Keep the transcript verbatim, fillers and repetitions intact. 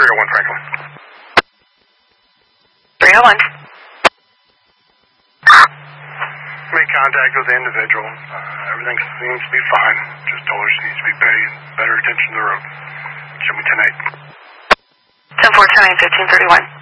three oh one Franklin. three oh one. Made contact with the individual. Uh, everything seems to be fine. Just told her she needs to be paying better attention to the road. Show me ten eight. ten four ten eight fifteen thirty-one.